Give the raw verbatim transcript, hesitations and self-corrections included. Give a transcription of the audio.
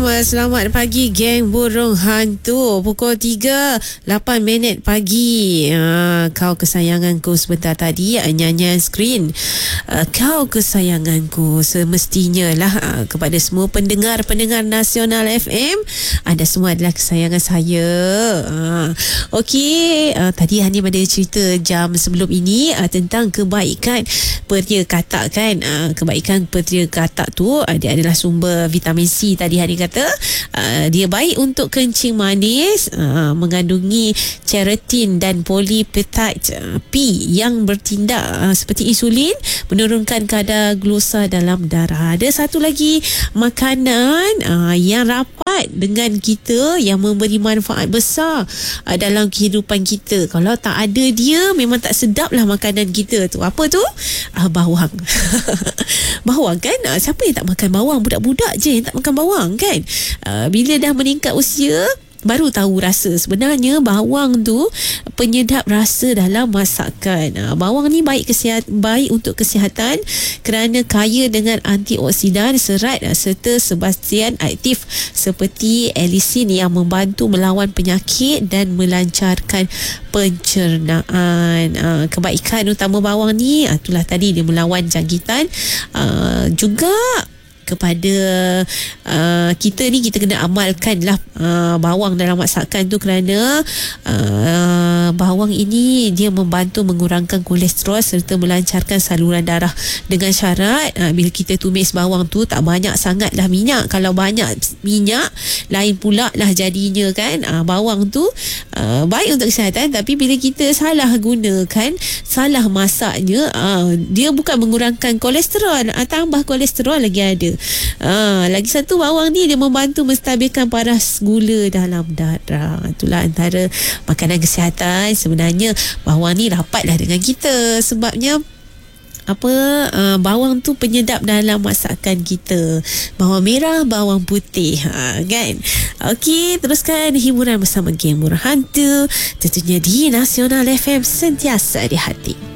Selamat pagi geng burung hantu. Pukul tiga lapan minit pagi. ha, Kau kesayanganku sebentar tadi, nyanyian skrin uh, Kau kesayanganku. Semestinya lah uh, kepada semua pendengar-pendengar Nasional F M, anda semua adalah kesayangan saya. uh, Okey, uh, tadi Hanim ada cerita jam sebelum ini uh, tentang kebaikan peria katak kan. uh, Kebaikan peria katak tu uh, dia adalah sumber vitamin C. Tadi Hani kata uh, dia baik untuk kencing manis, uh, mengandungi cheratin dan polypeptide uh, P yang bertindak uh, seperti insulin, menurunkan kadar glukosa dalam darah. Ada satu lagi makanan uh, yang rapat dengan kita, yang memberi manfaat besar uh, dalam kehidupan kita. Kalau tak ada dia, memang tak sedap lah makanan kita tu. Apa tu? Uh, bawang. Bawang kan? Uh, siapa yang tak makan bawang? Budak-budak je yang tak makan bawang kan. Uh, bila dah meningkat usia, baru tahu rasa sebenarnya bawang tu penyedap rasa dalam masakan. Uh, bawang ni baik kesihat, baik untuk kesihatan kerana kaya dengan antioksidan, serat uh, serta sebastian aktif seperti allicin yang membantu melawan penyakit dan melancarkan pencernaan. Uh, kebaikan utama bawang ni uh, itulah tadi, dia melawan jangkitan. Uh, juga kepada uh, kita ni, kita kena amalkan lah uh, bawang dalam masakan tu, kerana uh, bawang ini dia membantu mengurangkan kolesterol serta melancarkan saluran darah, dengan syarat uh, bila kita tumis bawang tu tak banyak sangat lah minyak. Kalau banyak minyak lain pula lah jadinya kan. uh, bawang tu uh, baik untuk kesihatan, tapi bila kita salah gunakan, salah masaknya, uh, dia bukan mengurangkan kolesterol, uh, tambah kolesterol lagi ada. Ha, lagi satu, bawang ni dia membantu menstabilkan paras gula dalam darah. Itulah antara makanan kesihatan. Sebenarnya bawang ni rapatlah dengan kita, sebabnya apa, uh, bawang tu penyedap dalam masakan kita. Bawang merah, bawang putih, ha, kan. Okey, teruskan hiburan bersama geng burung hantu, tentunya di Nasional F M, sentiasa di hati.